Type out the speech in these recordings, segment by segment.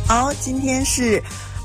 好，今天是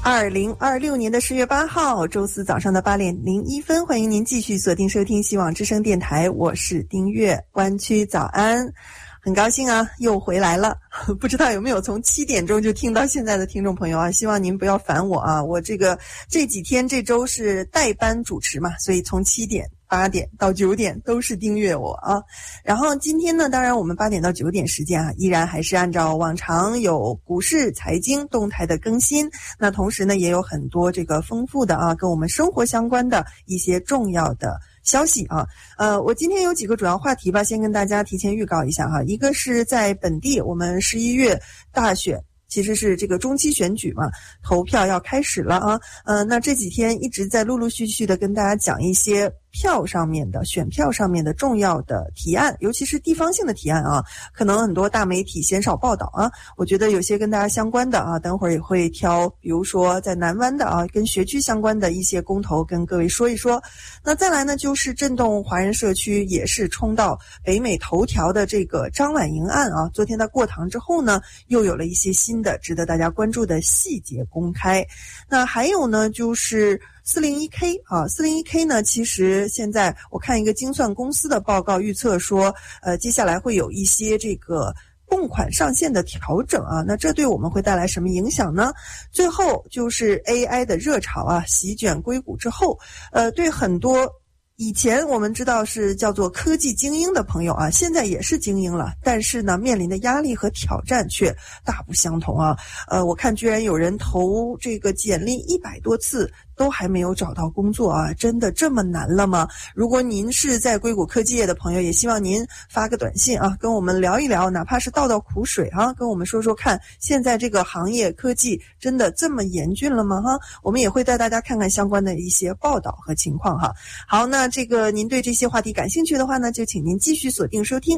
2026年的10月8号，周四早上的8点01分，欢迎您继续锁定收听希望之声电台，我是丁月，湾区早安。很高兴啊，又回来了。不知道有没有从7点钟就听到现在的听众朋友啊？希望您不要烦我啊，我这几天这周是代班主持嘛，所以从7点、8点到9点都是订阅我啊。然后今天呢，当然我们8点到9点时间啊，依然还是按照往常有股市、财经动态的更新。那同时呢，也有很多这个丰富的啊，跟我们生活相关的一些重要的消息啊。我今天有几个主要话题吧，先跟大家提前预告一下哈。一个是在本地，我们11月大选其实是这个中期选举嘛，投票要开始了啊。那这几天一直在陆陆续续的跟大家讲一些票上面的选票上面的重要的提案，尤其是地方性的提案啊，可能很多大媒体鲜少报道啊。我觉得有些跟大家相关的啊，等会儿也会挑，比如说在南湾的啊，跟学区相关的一些公投跟各位说一说。那再来呢，就是震动华人社区也是冲到北美头条的这个张婉莹案啊，昨天在过堂之后呢，又有了一些新的值得大家关注的细节公开。那还有呢，就是401K 啊 ，401K 呢，其实现在我看一个精算公司的报告预测说，接下来会有一些这个供款上限的调整啊，那这对我们会带来什么影响呢？最后就是 AI 的热潮啊，席卷硅谷之后，对很多以前我们知道是叫做科技精英的朋友啊，现在也是精英了，但是呢，面临的压力和挑战却大不相同啊。我看居然有人投这个简历100多次都还没有找到工作啊，真的这么难了吗？如果您是在硅谷科技业的朋友，也希望您发个短信啊，跟我们聊一聊，哪怕是倒苦水啊，跟我们说说看，现在这个行业科技真的这么严峻了吗？哈，我们也会带大家看看相关的一些报道和情况哈。好，那这个您对这些话题感兴趣的话呢，就请您继续锁定收听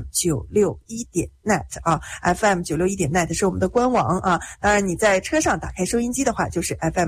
FM961.net 啊 ，FM961.net 是我们的官网啊。当然你在车上打开收音机的话，就是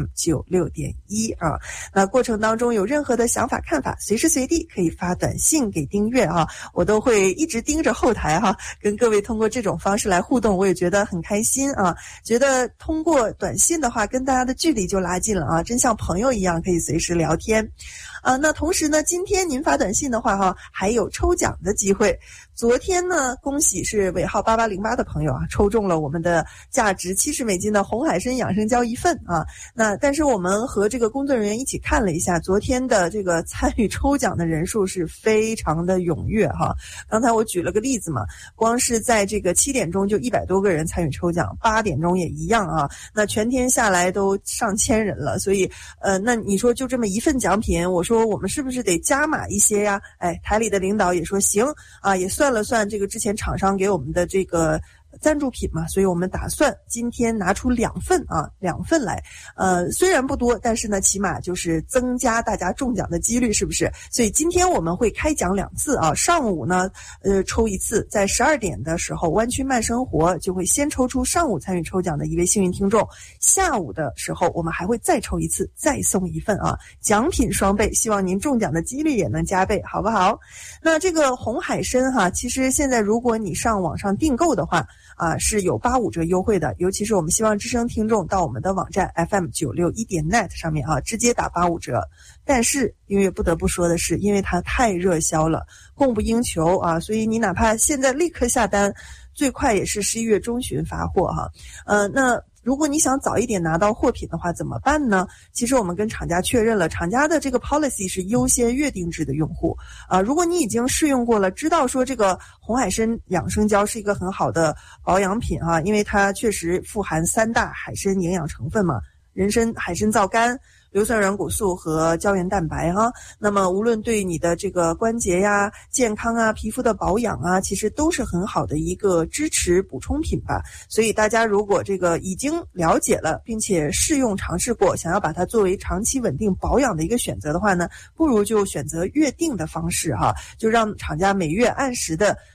FM96.1啊。那过程当中有任何的想法看法，随时随地可以发短信给丁月啊，我都会一直盯着后台哈，跟各位通过这种方式来互动，我也觉得很开心啊。觉得通过短信的话，跟大家的距离就拉近了啊，真像朋友一样，可以随时聊天。那同时呢，今天您发短信的话哈，还有抽奖的机会。昨天呢，恭喜是尾号8808的朋友啊，抽中了我们的价值$70的红海参养生胶1份啊。那但是我们和这个工作人员一起看了一下，昨天的这个参与抽奖的人数是非常的踊跃哈。刚才我举了个例子嘛，光是在这个7点钟就100多个人参与抽奖，8点钟也一样啊。那全天下来都上千人了，所以那你说就这么1份奖品，我说我们是不是得加码一些呀？哎，台里的领导也说行啊，也算了算这个之前厂商给我们的这个赞助品嘛，所以我们打算今天拿出2份啊，2份来。虽然不多，但是呢，起码就是增加大家中奖的几率，是不是？所以今天我们会开奖2次啊，上午呢，抽一次，在12点的时候，湾区慢生活就会先抽出上午参与抽奖的一位幸运听众，下午的时候我们还会再抽一次，再送1份啊，奖品双倍，希望您中奖的几率也能加倍，好不好？那这个红海参哈，其实现在如果你上网上订购的话，是有85折优惠的，尤其是我们希望之声听众到我们的网站 FM961.net 上面啊，直接打85折。但是因为不得不说的是，因为它太热销了，供不应求啊，所以你哪怕现在立刻下单，最快也是11月中旬发货哈。那如果你想早一点拿到货品的话怎么办呢？其实我们跟厂家确认了，厂家的这个 policy 是优先月定制的用户如果你已经试用过了，知道说这个红海参养生胶是一个很好的保养品啊，因为它确实富含3大海参营养成分嘛，人参、海参皂苷、硫酸软骨素和胶原蛋白哈。那么无论对你的这个关节呀、健康啊、皮肤的保养啊，其实都是很好的一个支持补充品吧。所以大家如果这个已经了解了，并且试用尝试过，想要把它作为长期稳定保养的一个选择的话呢，不如就选择月定的方式哈，就让厂家每月按时的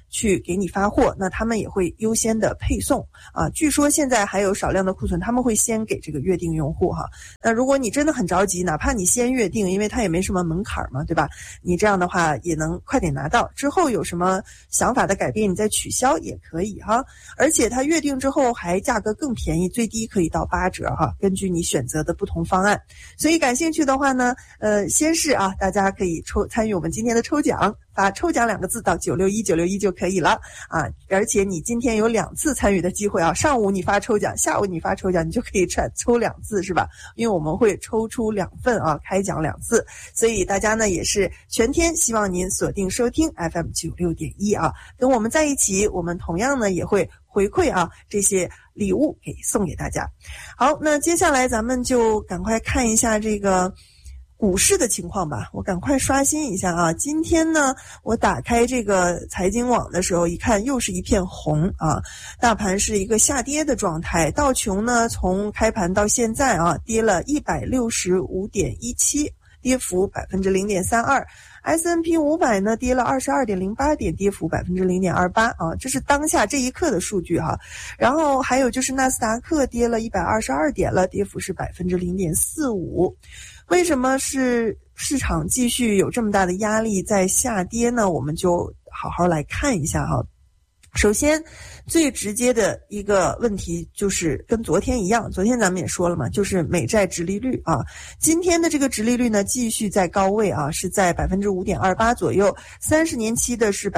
去给你发货，那他们也会优先的配送啊。据说现在还有少量的库存，他们会先给这个约定用户哈。那如果你真的很着急，哪怕你先约定，因为它也没什么门槛嘛，对吧？你这样的话也能快点拿到，之后有什么想法的改变，你再取消也可以哈。而且它约定之后还价格更便宜，最低可以到8折哈，根据你选择的不同方案。所以感兴趣的话呢，先是啊，大家可以参与我们今天的抽奖，发抽奖2个字到961就可以了啊。而且你今天有2次参与的机会啊，上午你发抽奖，下午你发抽奖，你就可以抽2次是吧？因为我们会抽出2份啊，开奖2次，所以大家呢也是全天希望您锁定收听 FM 96.1啊，跟我们在一起，我们同样呢也会回馈啊这些礼物给送给大家。好，那接下来咱们就赶快看一下这个股市的情况吧，我赶快刷新一下啊。今天呢，我打开这个财经网的时候，一看又是一片红啊，大盘是一个下跌的状态。道琼呢，从开盘到现在啊，跌了165.17，跌幅 0.32%。S&P 500呢跌了22.08点，跌幅 0.28% 啊，这是当下这一刻的数据哈。然后还有就是纳斯达克跌了122点了，跌幅是 0.45%。为什么是市场继续有这么大的压力在下跌呢？我们就好好来看一下哈。首先最直接的一个问题就是跟昨天一样，昨天咱们也说了嘛，就是美债殖利率啊。今天的这个殖利率呢继续在高位啊，是在 5.28% 左右，30年期的是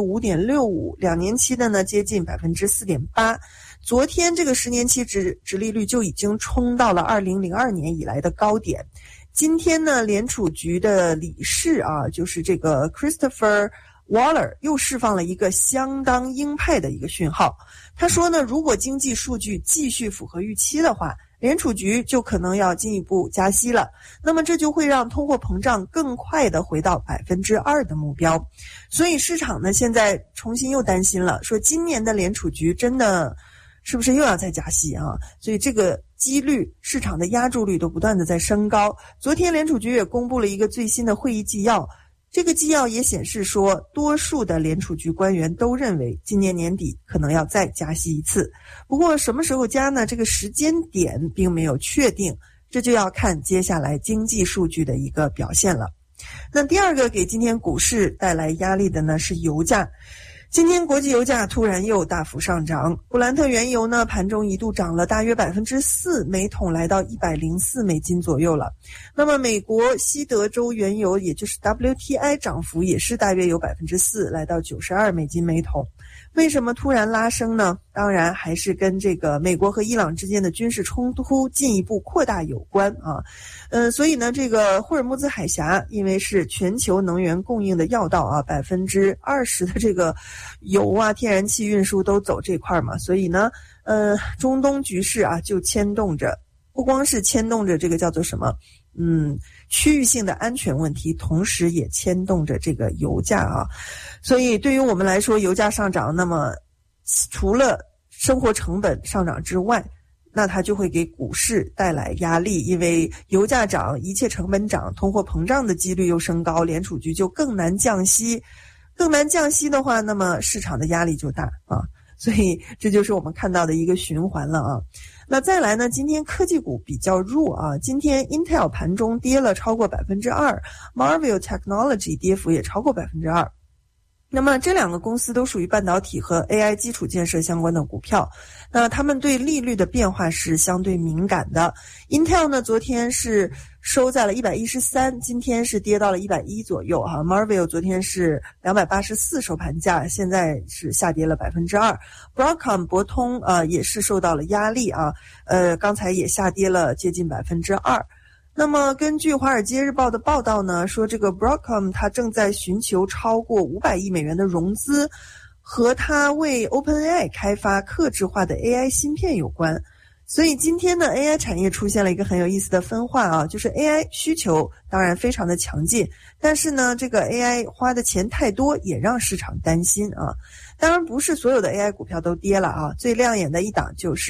5.65%，2年期的呢接近 4.8%。昨天这个10年期殖利率就已经冲到了2002年以来的高点。今天呢，联储局的理事啊，就是这个 Christopher Waller 又释放了一个相当鹰派的一个讯号。他说呢，如果经济数据继续符合预期的话，联储局就可能要进一步加息了。那么这就会让通货膨胀更快的回到 2% 的目标。所以市场呢，现在重新又担心了，说今年的联储局真的是不是又要再加息啊？所以这个几率，市场的压住率都不断的在升高。昨天联储局也公布了一个最新的会议纪要，这个纪要也显示说，多数的联储局官员都认为今年年底可能要再加息一次。不过什么时候加呢？这个时间点并没有确定，这就要看接下来经济数据的一个表现了。那第二个给今天股市带来压力的呢是油价。今天国际油价突然又大幅上涨，布兰特原油呢盘中一度涨了大约 4%， 每桶来到$104左右了。那么美国西德州原油也就是 WTI 涨幅也是大约有 4%， 来到$92每桶。为什么突然拉升呢？当然还是跟这个美国和伊朗之间的军事冲突进一步扩大有关啊。所以呢，这个霍尔木兹海峡因为是全球能源供应的要道啊，20%的这个油啊、天然气运输都走这块嘛，所以呢，中东局势啊就牵动着，不光是牵动着这个叫做什么，区域性的安全问题，同时也牵动着这个油价啊。所以对于我们来说，油价上涨，那么除了生活成本上涨之外，那它就会给股市带来压力，因为油价涨，一切成本涨，通货膨胀的几率又升高，联储局就更难降息。更难降息的话，那么市场的压力就大啊。所以这就是我们看到的一个循环了啊。那再来呢，今天科技股比较弱啊，今天 Intel 盘中跌了超过 2%， Marvell Technology 跌幅也超过 2%。那么这两个公司都属于半导体和 AI 基础建设相关的股票，那他们对利率的变化是相对敏感的。Intel 呢，昨天是收在了113，今天是跌到了110左右哈。Marvell 昨天是284收盘价，现在是下跌了 2%。Broadcom 博通也是受到了压力啊，刚才也下跌了接近 2%。那么根据华尔街日报的报道呢，说这个 Broadcom 它正在寻求超过500亿美元的融资，和它为 OpenAI 开发客制化的 AI 芯片有关。所以今天呢 AI 产业出现了一个很有意思的分化啊，就是 AI 需求当然非常的强劲，但是呢这个 AI 花的钱太多，也让市场担心啊。当然不是所有的 AI 股票都跌了啊，最亮眼的一档就是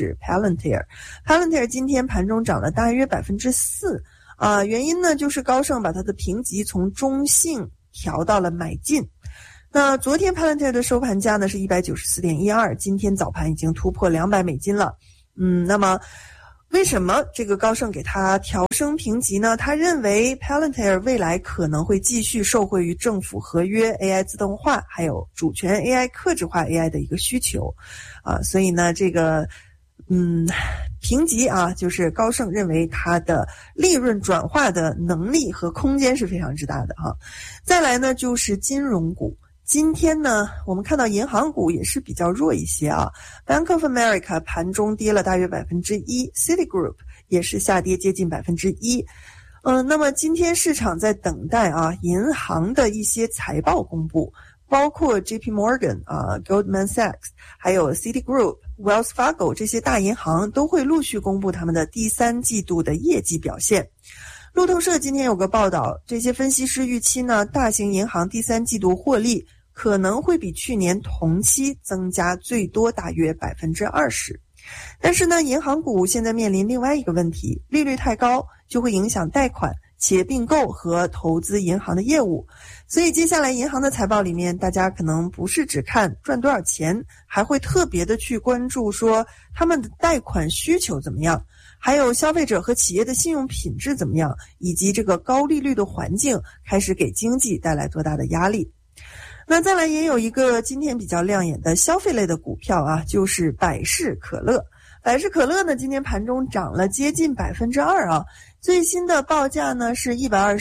Palantir 今天盘中涨了大约 4%。原因呢就是高盛把它的评级从中性调到了买进。 那昨天 Palantir 的收盘价呢是 194.12， 今天早盘已经突破$200了。那么为什么这个高盛给他调升评级呢？他认为 Palantir 未来可能会继续受惠于政府合约、AI 自动化还有主权 AI、客制化 AI 的一个需求所以呢这个评级就是高盛认为它的利润转化的能力和空间是非常之大的再来呢就是金融股。今天呢我们看到银行股也是比较弱一些Bank of America 盘中跌了大约 1%， Citigroup 也是下跌接近 1%。那么今天市场在等待银行的一些财报公布，包括 JP Morgan Goldman Sachs 还有 Citigroup、Wells Fargo 这些大银行都会陆续公布他们的第三季度的业绩表现。路透社今天有个报道，这些分析师预期呢，大型银行第三季度获利可能会比去年同期增加最多大约 20%。 但是呢银行股现在面临另外一个问题，利率太高就会影响贷款、企业并购和投资银行的业务，所以接下来银行的财报里面，大家可能不是只看赚多少钱，还会特别的去关注说他们的贷款需求怎么样，还有消费者和企业的信用品质怎么样，以及这个高利率的环境开始给经济带来多大的压力。那再来也有一个今天比较亮眼的消费类的股票就是百事可乐。百事可乐呢今天盘中涨了接近 2%最新的报价呢是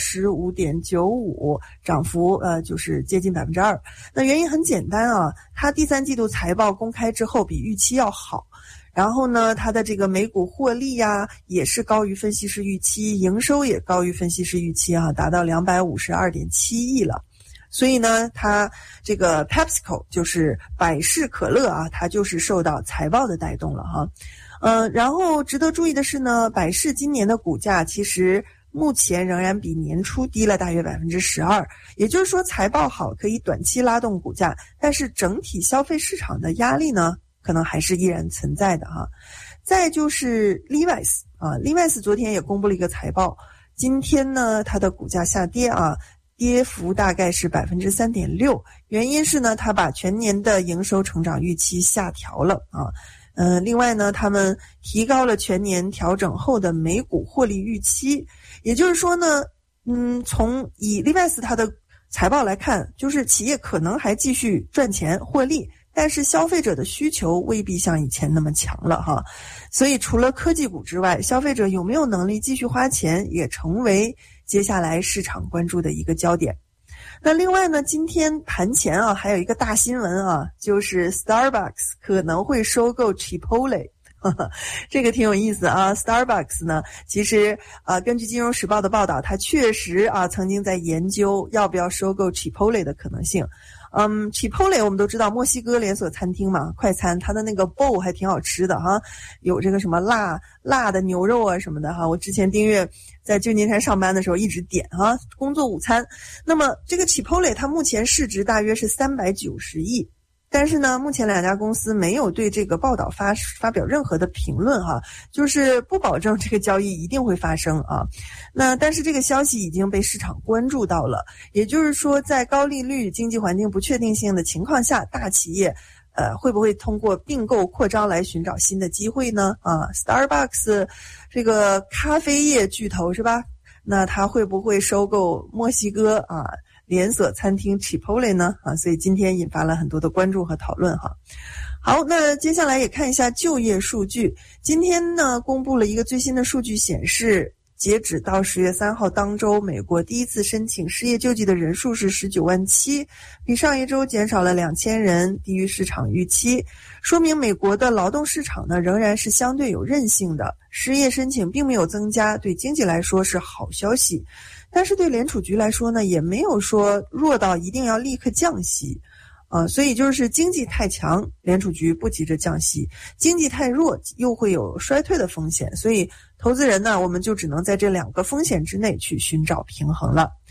125.95， 涨幅就是接近 2%。 那原因很简单它第三季度财报公开之后比预期要好，然后呢它的这个每股获利也是高于分析师预期，营收也高于分析师预期达到 252.7亿了。所以呢它这个 PepsiCo 就是百事可乐它就是受到财报的带动了然后值得注意的是呢，百事今年的股价其实目前仍然比年初低了大约 12%， 也就是说财报好可以短期拉动股价，但是整体消费市场的压力呢可能还是依然存在的再就是 Levi's 昨天也公布了一个财报，今天呢它的股价下跌跌幅大概是 3.6%， 原因是呢它把全年的营收成长预期下调了另外呢他们提高了全年调整后的每股获利预期，也就是说呢从以 Levi's 它的财报来看，就是企业可能还继续赚钱获利，但是消费者的需求未必像以前那么强了所以除了科技股之外，消费者有没有能力继续花钱也成为接下来市场关注的一个焦点。那另外呢今天盘前还有一个大新闻就是 Starbucks 可能会收购 Chipotle， 这个挺有意思Starbucks 呢其实根据金融时报的报道，它确实曾经在研究要不要收购 Chipotle 的可能性。Chipotle 我们都知道墨西哥连锁餐厅嘛，快餐，它的那个 bowl 还挺好吃的有这个什么辣的牛肉什么的我之前订阅在旧金山上班的时候一直点工作午餐。那么这个 Chipotle 它目前市值大约是390亿，但是呢目前两家公司没有对这个报道发表任何的评论就是不保证这个交易一定会发生那但是这个消息已经被市场关注到了，也就是说在高利率、经济环境不确定性的情况下，大企业会不会通过并购扩张来寻找新的机会呢Starbucks 这个咖啡业巨头是吧，那它会不会收购墨西哥连锁餐厅 Chipotle 呢所以今天引发了很多的关注和讨论好，那接下来也看一下就业数据。今天呢公布了一个最新的数据，显示截止到10月3号当周，美国第一次申请失业救济的人数是19万7，比上一周减少了2000人，低于市场预期，说明美国的劳动市场呢仍然是相对有韧性的，失业申请并没有增加，对经济来说是好消息。但是对联储局来说呢，也没有说弱到一定要立刻降息所以就是经济太强，联储局不急着降息，经济太弱又会有衰退的风险，所以投资人呢，我们就只能在这两个风险之内去寻找平衡了。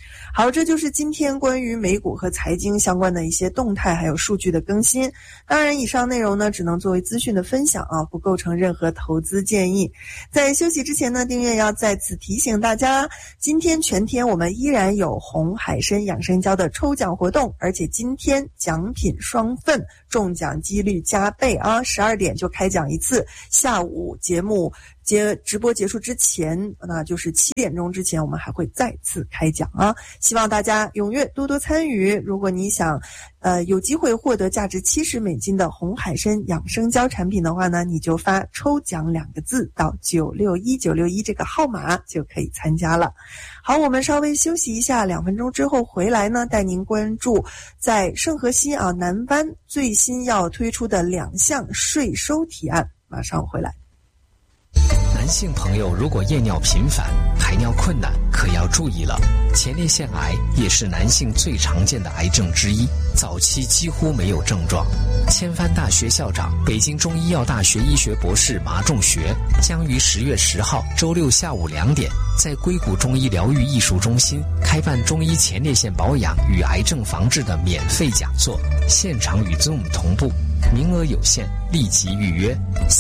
好，这就是今天关于美股和财经相关的一些动态还有数据的更新。当然以上内容呢只能作为资讯的分享啊，不构成任何投资建议。在休息之前呢，订阅要再次提醒大家，今天全天我们依然有红海参养生胶的抽奖活动，而且今天奖品双份，中奖几率加倍啊！12点就开奖一次，下午节目直播结束之前，那就是7点钟之前，我们还会再次开奖啊！希望大家踊跃多多参与。如果你想有机会获得价值$70的红海参养生胶产品的话呢，你就发抽奖2个字到961961这个号码就可以参加了。好，我们稍微休息一下，2分钟之后回来呢，带您关注在圣荷西南湾最新要推出的2项税收提案，马上回来。 男性朋友如果夜尿频繁、排尿困难，可要注意了。前列腺癌也是男性最常见的癌症之一，早期几乎没有症状。千帆大学校长、北京中医药大学医学博士马仲学将于10月10号周六下午2点，在硅谷中医疗愈艺术中心开办中医前列腺保养与癌症防治的免费讲座，现场与 Zoom 同步。名额有限，立即预约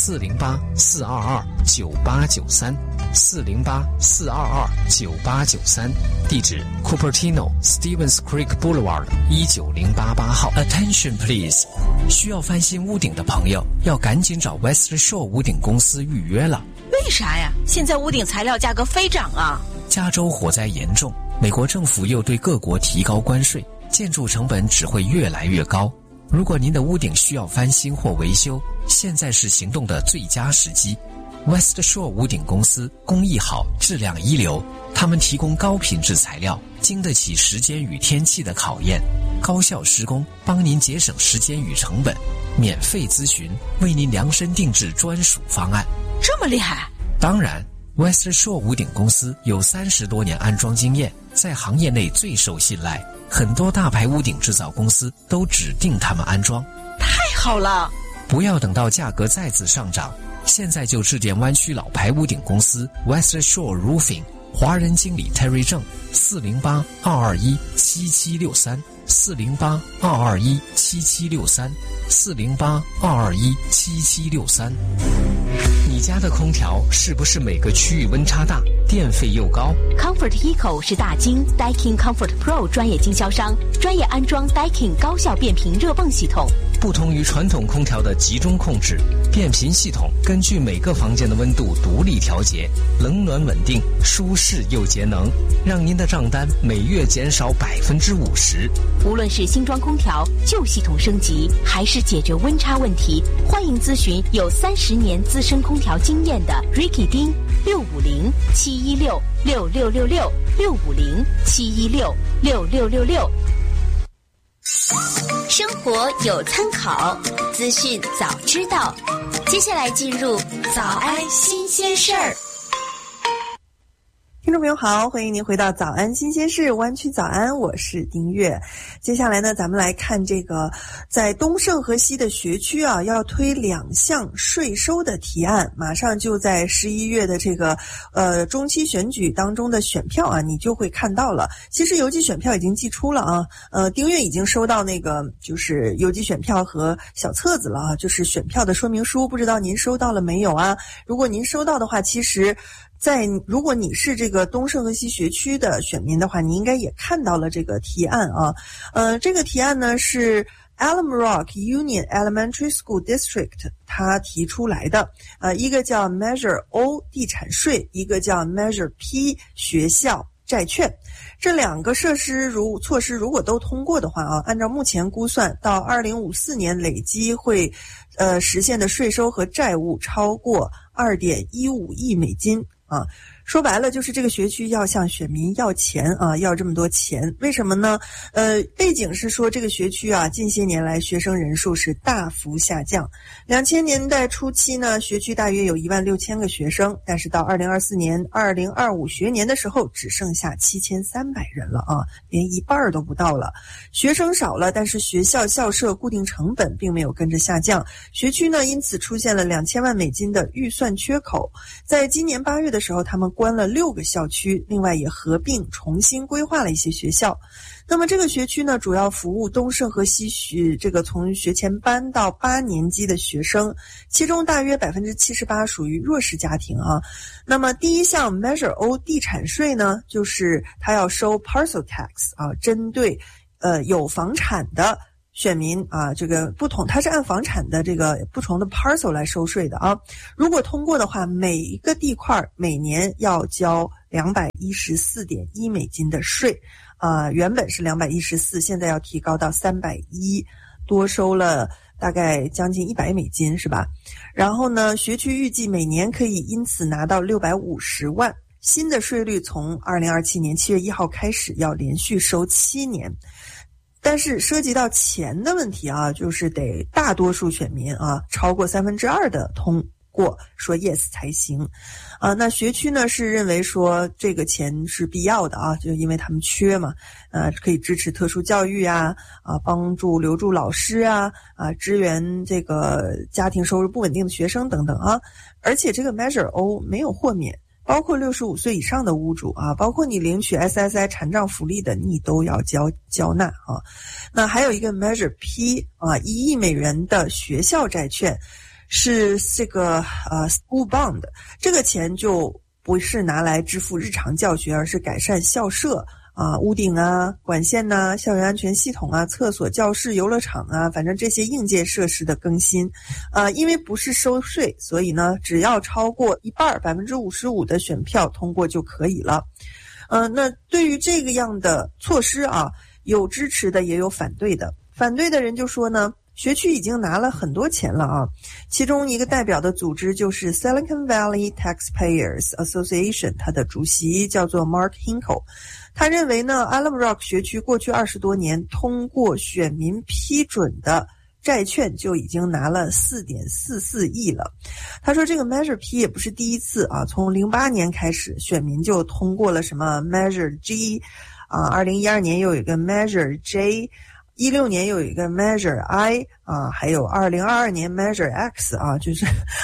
408-422-9893 408-422-9893，地址 Cupertino Stevens Creek Boulevard 19088号。 Attention please， 需要翻新屋顶的朋友要赶紧找 West Shore 屋顶公司预约了。 为啥呀？现在屋顶材料价格飞涨啊！ 加州火灾严重，美国政府又对各国提高关税，建筑成本只会越来越高。如果您的屋顶需要翻新或维修，现在是行动的最佳时机。West Shore 屋顶公司工艺好，质量一流，他们提供高品质材料，经得起时间与天气的考验，高效施工，帮您节省时间与成本，免费咨询，为您量身定制专属方案。 这么厉害？ 当然 West Shore 屋顶公司有30多年安装经验，在行业内最受信赖，很多大牌屋顶制造公司都指定他们安装。 太好了！ 不要等到价格再次上涨，现在就致电湾区老牌屋顶公司 West Shore Roofing， 华人经理 Terry 郑408-221-7763 408-221-7763 408-221-7763。你家的空调是不是每个区域温差大，电费又高？ Comfort Eco 是大金 Daikin Comfort Pro 专业经销商，专业安装 Daikin 高效变频热泵系统。 不同于传统空调的集中控制，变频系统根据每个房间的温度独立调节，冷暖稳定，舒适又节能，让您的账单每月减少50%。 无论是新装空调、旧系统升级，还是解决温差问题，欢迎咨询有30年资深空调经验的 Ricky 丁650-716-6666 650-716-6666。 生活有参考，资讯早知道。接下来进入早安新鲜事儿。 听众朋友好，欢迎您回到早安新鲜事湾区早安，我是丁月。接下来呢，咱们来看这个在东圣荷西的学区啊，要推2项税收的提案，马上就在11月的这个中期选举当中的选票啊，你就会看到了。其实邮寄选票已经寄出了啊，丁月已经收到那个就是邮寄选票和小册子了啊，就是选票的说明书，不知道您收到了没有啊？如果您收到的话，其实如果你是这个东圣荷西学区的选民的话，你应该也看到了这个提案啊。这个提案呢是 Alum Rock Union Elementary School District 他提出来的，一个叫 Measure O 地产税，一个叫 Measure P 学校债券。这2个措施如果都通过的话啊，按照目前估算，到2054年累积会实现的税收和债务超过2.15亿美金啊。说白了就是这个学区要向选民要钱啊，要这么多钱。为什么呢？背景是说这个学区啊，近些年来学生人数是大幅下降。2000年代初期呢，学区大约有16000个学生，但是到2024年、2025学年的时候，只剩下7300人了啊，连一半都不到了。学生少了，但是学校校舍固定成本并没有跟着下降。学区呢，因此出现了2000万美金的预算缺口。在今年8月的时候，他们关了6个校区，另外也合并重新规划了一些学校。那么这个学区呢，主要服务东圣和西这个从学前班到8年级的学生，其中大约 78% 属于弱势家庭啊。那么第一项 Measure O 地产税呢，就是它要收 Parcel Tax 啊，针对有房产的选民啊，这个不同，它是按房产的这个不同的 parcel 来收税的啊。如果通过的话，每一个地块每年要交214.1美金的税。原本是214，现在要提高到310，多收了大概将近100美金，是吧？然后呢，学区预计每年可以因此拿到650万。新的税率从2027年7月1号开始，要连续收7年。但是涉及到钱的问题啊，就是得大多数选民啊，超过2/3的通过说 yes 才行那学区呢是认为说这个钱是必要的啊，就因为他们缺嘛，可以支持特殊教育帮助留住老师支援这个家庭收入不稳定的学生等等啊。而且这个 Measure O 没有豁免，包括65岁以上的屋主包括你领取 SSI 残障福利的，你都要交纳那还有一个 Measure P 1亿美元的学校债券，是这个School Bond， 这个钱就不是拿来支付日常教学，而是改善校舍屋顶管线校园安全系统厕所、教室、游乐场反正这些硬件设施的更新因为不是收税，所以呢只要超过一半 55% 的选票通过就可以了。那对于这个样的措施有支持的也有反对的。反对的人就说呢，学区已经拿了很多钱了其中一个代表的组织就是 Silicon Valley Taxpayers Association， 它的主席叫做 Mark Hinkle。他认为呢 Alum Rock 学区过去20多年通过选民批准的债券就已经拿了 4.44 亿了。他说这个 Measure P 也不是第一次从08年开始选民就通过了什么 Measure G 2012年又有一个 Measure J，16年又有一个 Measure I 还有2022年 Measure X 就是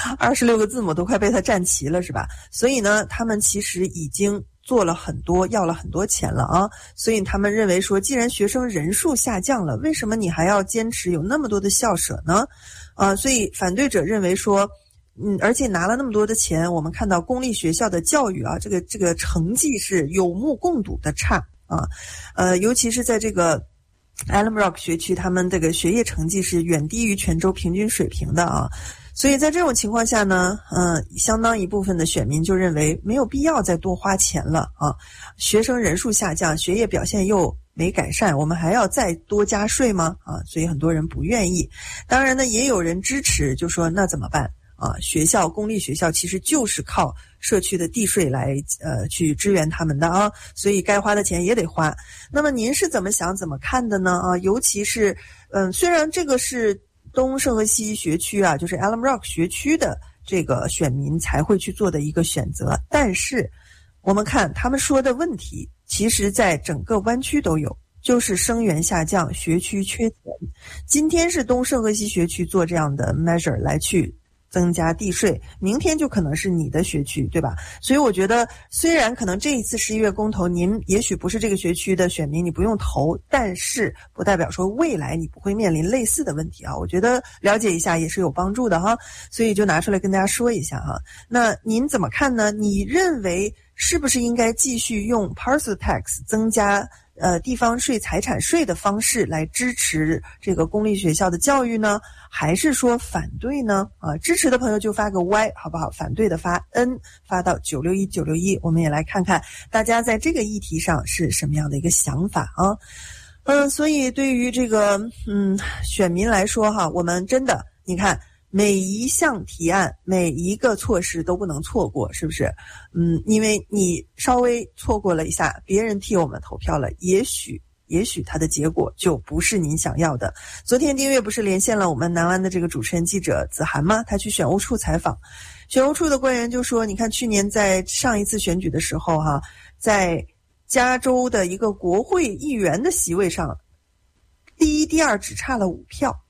26个字母都快被他占齐了，是吧？所以呢他们其实已经做了很多，要了很多钱了所以他们认为说，既然学生人数下降了，为什么你还要坚持有那么多的校舍呢？所以反对者认为说而且拿了那么多的钱，我们看到公立学校的教育这个成绩是有目共睹的差尤其是在这个Alum Rock 学区，他们这个学业成绩是远低于全州平均水平的所以在这种情况下呢相当一部分的选民就认为没有必要再多花钱了学生人数下降，学业表现又没改善，我们还要再多加税吗所以很多人不愿意。当然呢也有人支持，就说那怎么办公立学校其实就是靠社区的地税来去支援他们的所以该花的钱也得花。那么您是怎么想怎么看的呢尤其是虽然这个是东圣和西学区就是 Alum Rock 学区的这个选民才会去做的一个选择，但是我们看他们说的问题其实在整个湾区都有，就是生源下降，学区缺钱。今天是东圣和西学区做这样的 measure 来去增加地税，明天就可能是你的学区，对吧？所以我觉得虽然可能这一次11月公投您也许不是这个学区的选民，你不用投，但是不代表说未来你不会面临类似的问题我觉得了解一下也是有帮助的所以就拿出来跟大家说一下那您怎么看呢？你认为是不是应该继续用 Parcel Tax 增加地方税、财产税的方式来支持这个公立学校的教育呢？还是说反对呢？支持的朋友就发个 Y 好不好？反对的发 N， 发到961961。我们也来看看大家在这个议题上是什么样的一个想法所以对于这个选民来说我们真的你看每一项提案每一个措施都不能错过，是不是？因为你稍微错过了一下，别人替我们投票了，也许它的结果就不是您想要的。昨天丁月不是连线了我们南湾的这个主持人记者子涵吗？他去选务处采访，选务处的官员就说，你看去年在上一次选举的时候在加州的一个国会议员的席位上，第一第二只差了5票。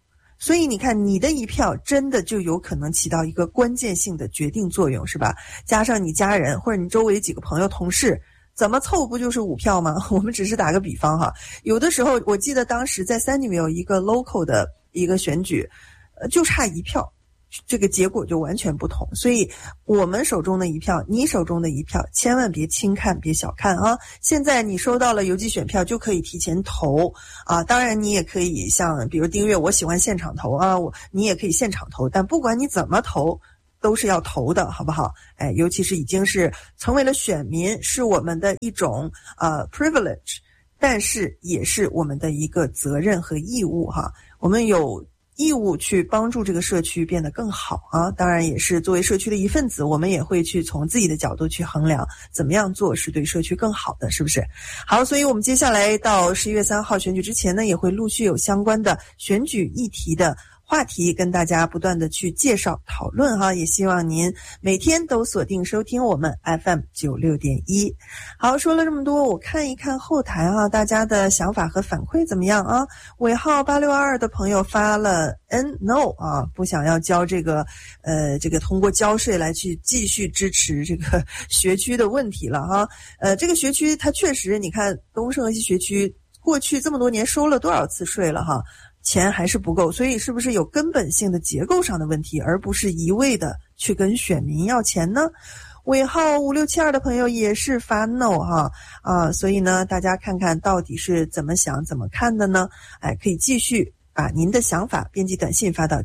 所以你看，你的一票真的就有可能起到一个关键性的决定作用，是吧？加上你家人或者你周围几个朋友同事，怎么凑不就是5票吗？我们只是打个比方哈。有的时候我记得当时在Sandyville一个 local 的一个选举，就差1票，这个结果就完全不同。所以我们手中的一票，你手中的一票，千万别轻看别小看啊！现在你收到了邮寄选票就可以提前投啊，当然你也可以像比如订阅我喜欢现场投啊，你也可以现场投，但不管你怎么投都是要投的，好不好？尤其是已经是成为了选民，是我们的一种privilege， 但是也是我们的一个责任和义务哈。我们有义务去帮助这个社区变得更好啊！当然也是作为社区的一份子，我们也会去从自己的角度去衡量怎么样做是对社区更好的，是不是？好，所以我们接下来到11月3号选举之前呢，也会陆续有相关的选举议题的话题跟大家不断的去介绍讨论哈，也希望您每天都锁定收听我们 FM 96.1。好，说了这么多，我看一看后台哈，大家的想法和反馈怎么样啊？尾号862的朋友发了 no 啊，不想要交这个通过交税来去继续支持这个学区的问题了哈。这个学区它确实，你看东圣河西学区过去这么多年收了多少次税了哈，钱还是不够，所以是不是有根本性的结构上的问题，而不是一味的去跟选民要钱呢？尾号5672的朋友也是发 no 哈所以呢，大家看看到底是怎么想怎么看的呢？可以继续把您的想法编辑短信发到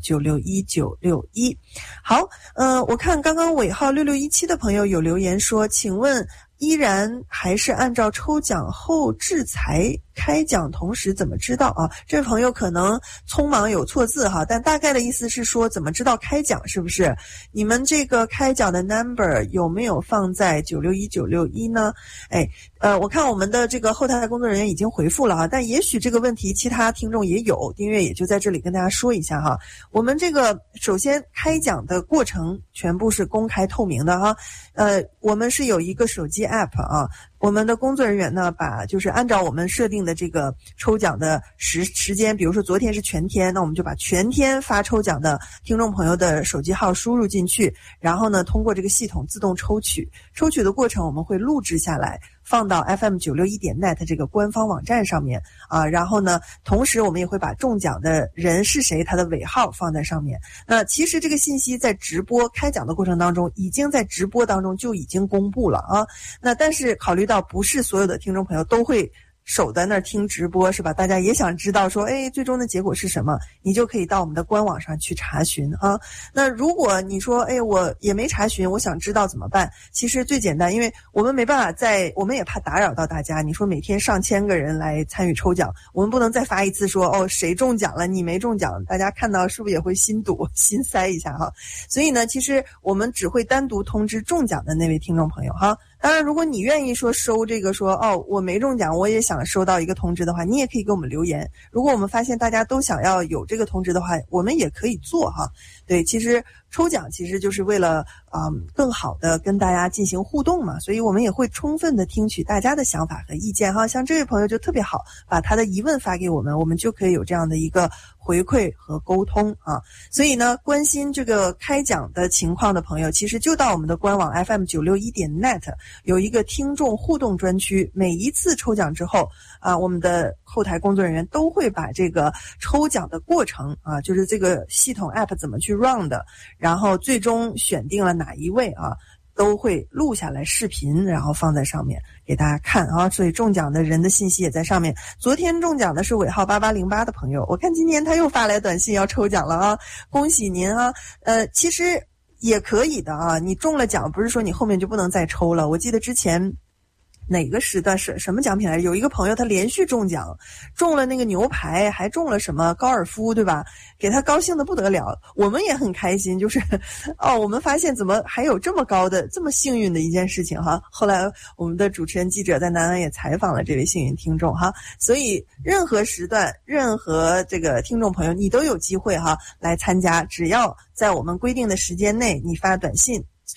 961961。好，我看刚刚尾号6617的朋友有留言说，请问依然还是按照抽奖后制裁开奖同时怎么知道啊？这位朋友可能匆忙有错字哈，但大概的意思是说怎么知道开奖，是不是？你们这个开奖的 number 有没有放在961961呢？我看我们的这个后台工作人员已经回复了哈，但也许这个问题其他听众也有，订阅也就在这里跟大家说一下哈。我们这个首先开奖的过程全部是公开透明的哈，我们是有一个手机 app 啊，我们的工作人员呢，就是按照我们设定的这个抽奖的时间，比如说昨天是全天，那我们就把全天发抽奖的听众朋友的手机号输入进去，然后呢，通过这个系统自动抽取的过程我们会录制下来，放到 FM961.net 这个官方网站上面啊，然后呢，同时我们也会把中奖的人是谁，他的尾号放在上面。那其实这个信息在直播开奖的过程当中，已经在直播当中就已经公布了啊。那但是考虑到不是所有的听众朋友都会守在那儿听直播，是吧？大家也想知道说，最终的结果是什么？你就可以到我们的官网上去查询啊。那如果你说，我也没查询，我想知道怎么办？其实最简单，因为我们没办法我们也怕打扰到大家。你说每天上千个人来参与抽奖，我们不能再发一次说，谁中奖了，你没中奖，大家看到是不是也会心堵、心塞一下哈？所以呢，其实我们只会单独通知中奖的那位听众朋友哈。当然，如果你愿意说收这个我没中奖，我也想收到一个通知的话，你也可以给我们留言。如果我们发现大家都想要有这个通知的话，我们也可以做哈。对，其实抽奖其实就是为了更好的跟大家进行互动嘛，所以我们也会充分的听取大家的想法和意见哈。像这位朋友就特别好，把他的疑问发给我们，我们就可以有这样的一个回馈和沟通啊。所以呢，关心这个开奖的情况的朋友，其实就到我们的官网 FM961.net 有一个听众互动专区，每一次抽奖之后啊，我们的后台工作人员都会把这个抽奖的过程啊，就是这个系统 app 怎么去 run 的，然后最终选定了哪一位啊，都会录下来视频，然后放在上面给大家看啊。所以中奖的人的信息也在上面。昨天中奖的是尾号8808的朋友，我看今天他又发来短信要抽奖了啊，恭喜您啊！其实也可以的啊，你中了奖不是说你后面就不能再抽了。我记得之前哪个时段是什么奖品来着？有一个朋友他连续中奖，中了那个牛排，还中了什么高尔夫，对吧？给他高兴的不得了，我们也很开心，就是我们发现怎么还有这么高的这么幸运的一件事情哈。后来我们的主持人记者在南安也采访了这位幸运听众哈，所以任何时段任何这个听众朋友你都有机会哈来参加，只要在我们规定的时间内你发短信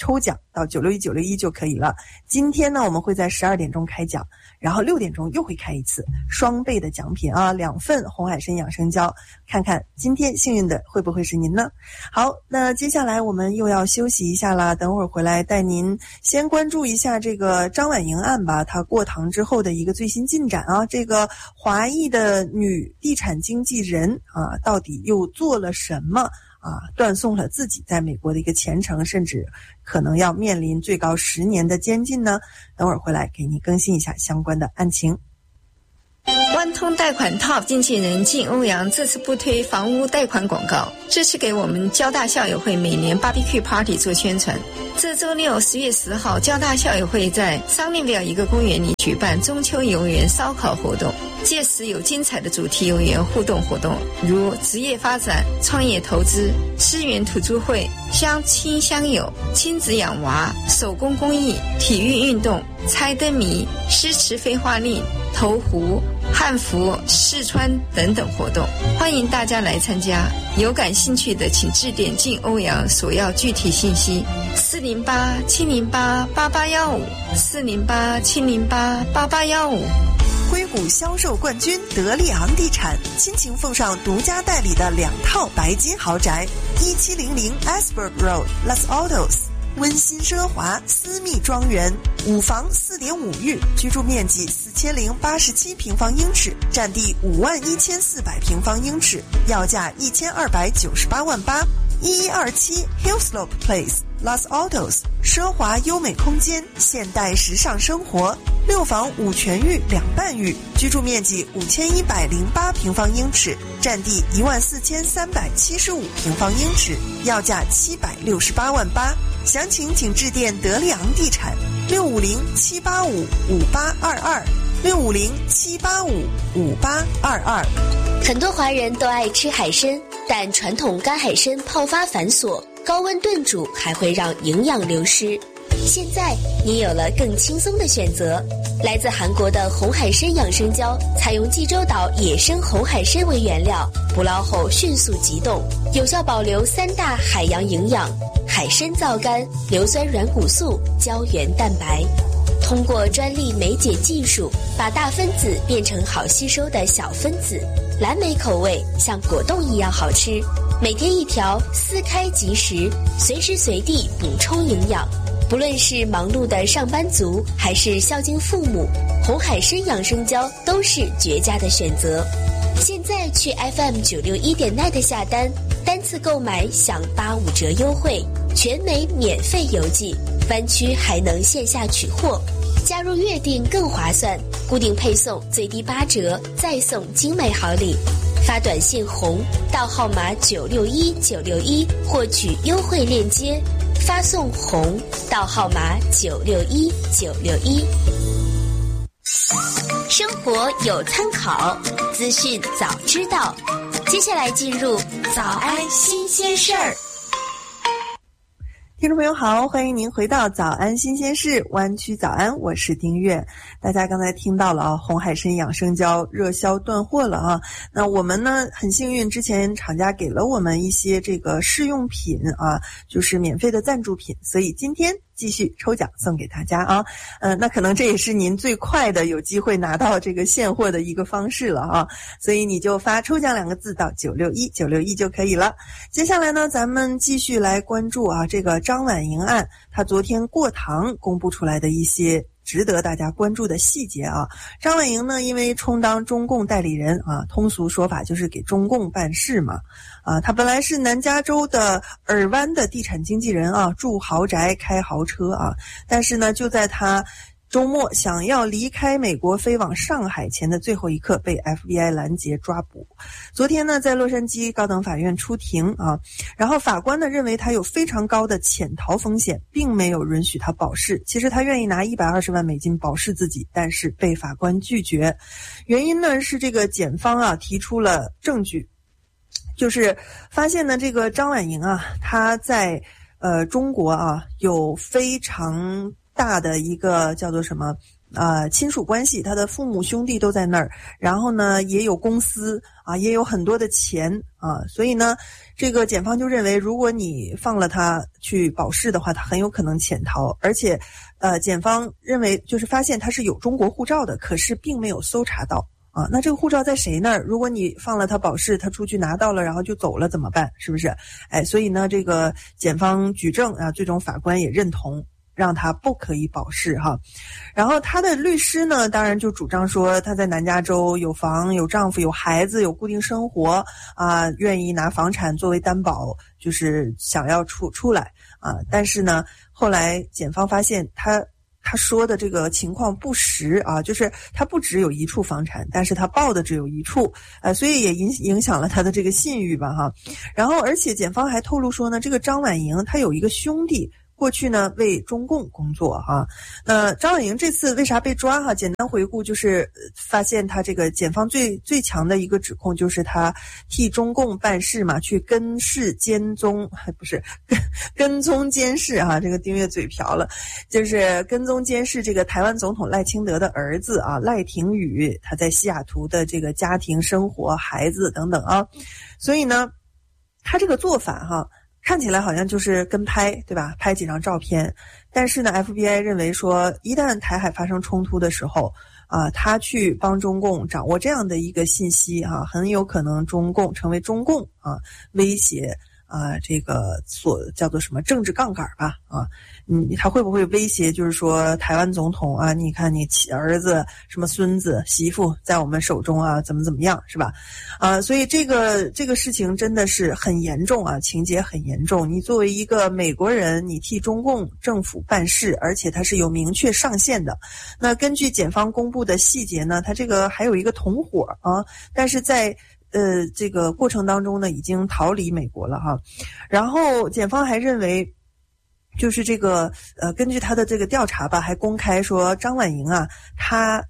抽奖到9619611就可以了。今天呢，我们会在12点钟开奖，然后6点钟又会开一次，双倍的奖品啊，2份红海参养生胶，看看今天幸运的会不会是您呢？好，那接下来我们又要休息一下啦，等会儿回来带您先关注一下这个张婉莹案吧，她过堂之后的一个最新进展啊，这个华裔的女地产经纪人啊，到底又做了什么啊，断送了自己在美国的一个前程，甚至可能要面临最高10年的监禁呢？等会儿回来给您更新一下相关的案情。 万通贷款 Top 经纪人靳欧阳这次不推房屋贷款广告，这是给我们交大校友会每年 BBQ Party 做宣传。这周六10月10号，交大校友会在桑尼维尔一个公园里举办中秋游园烧烤活动，届时有精彩的主题游园互动活动，如职业发展、创业投资、思源土著会、相亲相友、亲子养娃、手工工艺、体育运动、猜灯谜、诗词废话令、投壶、汉服、试穿等等活动，欢迎大家来参加。有感兴趣的请致电靳欧阳索要具体信息408-708-8815 408-708-8815。 硅谷销售冠军德利昂地产亲情奉上独家代理的2套白金豪宅，1700 Asberg Road Los Altos，温馨奢华私密庄园，5房4.5浴，居住面积4087平方英尺，占地51400平方英尺，要价1298万8。1127 Hillslope Place Los Altos， 奢华优美空间，现代时尚生活，6房5全浴2半浴，居住面积5108平方英尺，占地14375平方英尺，要价768万8。详情请致电德利昂地产650-785-5822 650-785-5822。 很多华人都爱吃海参，但传统干海参泡发繁琐，高温炖煮还会让营养流失。现在你有了更轻松的选择，来自韩国的红海参养生胶，采用济州岛野生红海参为原料，捕捞后迅速急冻，有效保留3大海洋营养：海参皂苷、硫酸软骨素、胶原蛋白。通过专利酶解技术，把大分子变成好吸收的小分子，蓝莓口味像果冻一样好吃。每天1条，撕开即食，随时随地补充营养。不论是忙碌的上班族，还是孝敬父母，红海参养生胶都是绝佳的选择。现在去 FM961.net 下单，单次购买享85折优惠，全美免费邮寄，湾区还能线下取货。加入月订更划算，固定配送最低8折，再送精美好礼。发短信红到号码961961获取优惠链接，发送红到号码961961。生活有参考，资讯早知道。接下来进入早安新鲜事儿。 听众朋友好，欢迎您回到早安新鲜事湾区早安，我是丁月。大家刚才听到了啊，红海参养生胶热销断货了啊。那我们呢很幸运，之前厂家给了我们一些这个试用品啊，就是免费的赞助品，所以今天继续抽奖送给大家啊。那可能这也是您最快的有机会拿到这个现货的一个方式了啊，所以你就发抽奖2个字到961就可以了。接下来呢，咱们继续来关注啊这个张婉莹案，他昨天过堂公布出来的一些值得大家关注的细节啊。张婉莹呢，因为充当中共代理人啊，通俗说法就是给中共办事嘛。他本来是南加州的尔湾的地产经纪人啊，住豪宅开豪车啊，但是呢，就在他周末想要离开美国飞往上海前的最后一刻被 FBI 拦截抓捕。昨天呢，在洛杉矶高等法院出庭啊，然后法官呢认为他有非常高的潜逃风险，并没有允许他保释。其实他愿意拿120万美金保释自己，但是被法官拒绝。原因呢是这个检方啊提出了证据，就是发现呢这个张婉莹啊，她在中国啊有非常大的一个叫做什么亲属关系，他的父母兄弟都在那儿，然后呢也有公司啊，也有很多的钱啊，所以呢这个检方就认为，如果你放了他去保释的话，他很有可能潜逃，而且检方认为就是发现他是有中国护照的，可是并没有搜查到啊，那这个护照在谁那儿？如果你放了他保释，他出去拿到了，然后就走了怎么办？是不是？所以呢，这个检方举证啊，最终法官也认同，让他不可以保释哈。然后他的律师呢，当然就主张说他在南加州有房、有丈夫、有孩子、有固定生活啊，愿意拿房产作为担保，就是想要出来啊。但是呢，后来检方发现他说的这个情况不实啊，就是他不只有一处房产，但是他报的只有一处，所以也影响了他的这个信誉吧哈。然后而且检方还透露说呢，这个张婉莹她有一个兄弟，过去呢为中共工作哈。张婉莹这次为啥被抓哈？简单回顾就是发现他这个检方最强的一个指控就是他替中共办事嘛，去跟踪监视哈，这个丁月嘴瓢了，就是跟踪监视这个台湾总统赖清德的儿子啊赖廷宇，他在西雅图的这个家庭生活、孩子等等啊。所以呢，他这个做法哈，看起来好像就是跟拍，对吧？拍几张照片。但是呢 FBI 认为说，一旦台海发生冲突的时候啊，他去帮中共掌握这样的一个信息啊，很有可能成为中共啊威胁啊这个所叫做什么政治杠杆吧啊。他会不会威胁就是说台湾总统啊，你看你儿子什么孙子媳妇在我们手中啊，怎么样是吧？所以这个事情真的是很严重啊，情节很严重。你作为一个美国人，你替中共政府办事，而且它是有明确上限的。那根据检方公布的细节呢，他这个还有一个同伙啊，但是在这个过程当中呢，已经逃离美国了哈。然后检方还认为，就是这个根据他的这个调查吧，还公开说张婉莹啊，他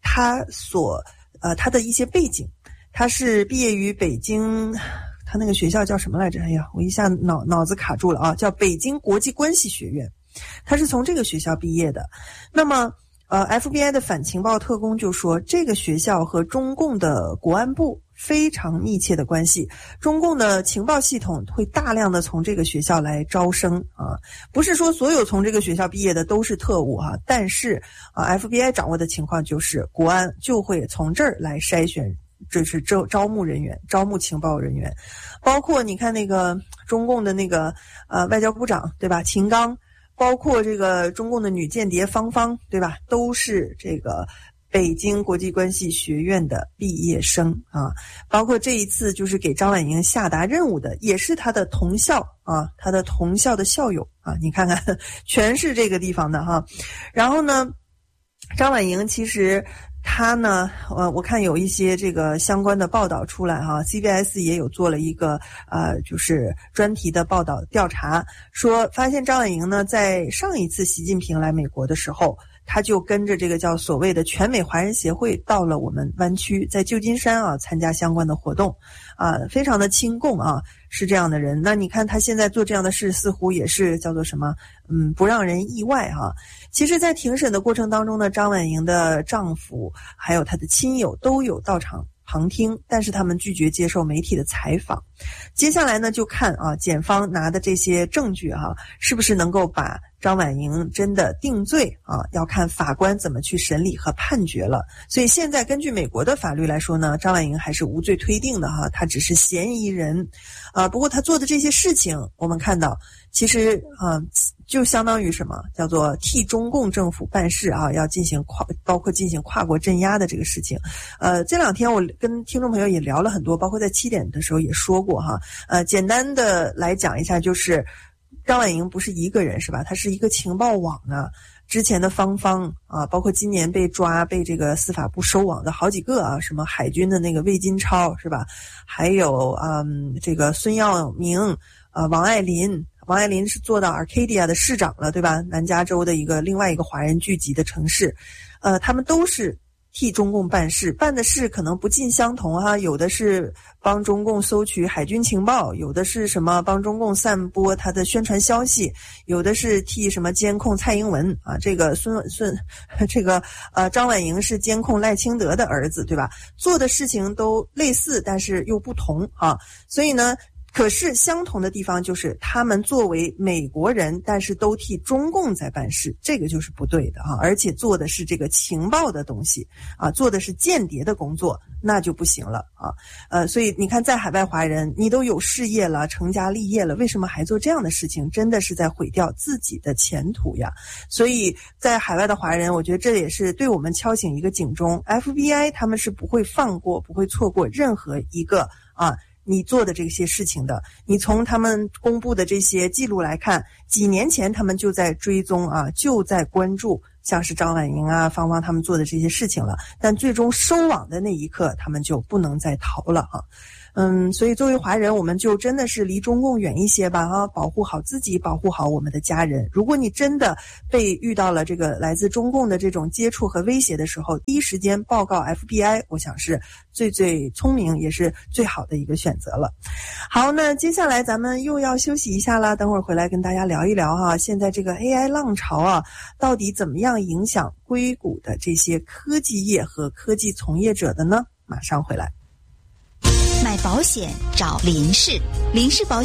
的一些背景，他是毕业于北京，他那个学校叫什么来着？哎呀，我一下脑子卡住了啊，叫北京国际关系学院，他是从这个学校毕业的。那么FBI 的反情报特工就说，这个学校和中共的国安部非常密切的关系，中共的情报系统会大量的从这个学校来招生啊，不是说所有从这个学校毕业的都是特务啊，但是FBI 掌握的情况就是国安就会从这儿来筛选，这是招募人员，招募情报人员，包括你看那个中共的那个外交部长对吧，秦刚，包括这个中共的女间谍芳芳对吧，都是这个北京国际关系学院的毕业生啊，包括这一次就是给张婉莹下达任务的，也是他的同校啊，他的同校的校友啊，你看看，全是这个地方的哈。然后呢，张婉莹其实他呢，我看有一些这个相关的报道出来哈 ，CBS 也有做了一个就是专题的报道调查，说发现张婉莹呢，在上一次习近平来美国的时候，他就跟着这个叫所谓的全美华人协会到了我们湾区，在旧金山啊参加相关的活动啊，非常的亲共啊，是这样的人。那你看他现在做这样的事，似乎也是叫做什么不让人意外哈。其实在庭审的过程当中呢，张婉莹的丈夫还有她的亲友都有到场旁听，但是他们拒绝接受媒体的采访。接下来呢，就看检方拿的这些证据是不是能够把张婉莹真的定罪要看法官怎么去审理和判决了。所以现在根据美国的法律来说呢，张婉莹还是无罪推定的她只是嫌疑人不过她做的这些事情，我们看到其实就相当于什么叫做替中共政府办事要进行包括进行跨国镇压的这个事情。这两天我跟听众朋友也聊了很多，包括在7点的时候也说过简单的来讲一下，就是张婉莹不是一个人是吧？她是一个情报网啊，之前的芳芳包括今年被这个司法部收网的好几个什么海军的那个魏金超是吧？还有这个孙耀明王爱林是做到 Arcadia 的市长了对吧？南加州的另外一个华人聚集的城市他们都是替中共办事，办的事可能不尽相同哈，有的是帮中共搜取海军情报，有的是什么帮中共散播他的宣传消息，有的是替什么监控蔡英文啊，这个张婉莹是监控赖清德的儿子，对吧？做的事情都类似，但是又不同啊，所以呢。可是相同的地方就是他们作为美国人，但是都替中共在办事，这个就是不对的啊！而且做的是这个情报的东西啊，做的是间谍的工作，那就不行了啊！所以你看，在海外华人，你都有事业了，成家立业了，为什么还做这样的事情？真的是在毁掉自己的前途呀！所以在海外的华人，我觉得这也是对我们敲醒一个警钟 ，FBI 他们是不会放过、不会错过任何一个你做的这些事情的。你从他们公布的这些记录来看，几年前他们就在追踪就在关注像是张婉莹芳芳他们做的这些事情了，但最终收网的那一刻他们就不能再逃了所以作为华人，我们就真的是离中共远一些吧保护好自己，保护好我们的家人。如果你真的被遇到了这个来自中共的这种接触和威胁的时候，第一时间报告 FBI， 我想是最聪明也是最好的一个选择了。好，那接下来咱们又要休息一下了，等会儿回来跟大家聊一聊现在这个 AI 浪潮到底怎么样影响硅谷的这些科技业和科技从业者的呢？马上回来。 买保险找林氏，林氏保险